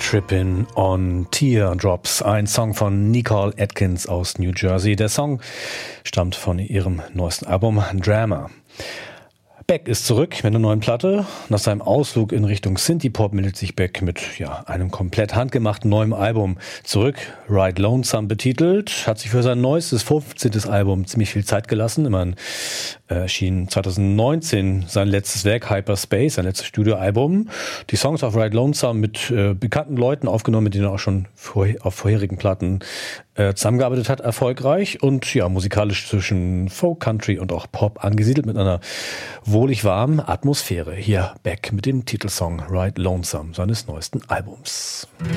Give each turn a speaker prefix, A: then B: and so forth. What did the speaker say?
A: Trippin' on Teardrops, ein Song von Nicole Atkins aus New Jersey. Der Song stammt von ihrem neuesten Album Drama. Beck ist zurück mit einer neuen Platte. Nach seinem Ausflug in Richtung Synthie-Pop meldet sich Beck mit einem komplett handgemachten neuen Album zurück. Ride Lonesome betitelt, hat sich für sein neuestes 15. Album ziemlich viel Zeit gelassen. Immerhin erschien 2019 sein letztes Werk Hyperspace, sein letztes Studioalbum. Die Songs auf Ride Lonesome mit bekannten Leuten aufgenommen, mit denen er auch schon auf vorherigen Platten zusammengearbeitet hat, erfolgreich und musikalisch zwischen Folk, Country und auch Pop angesiedelt mit einer wohlig warmen Atmosphäre. Hier Beck mit dem Titelsong Ride Lonesome seines neuesten Albums.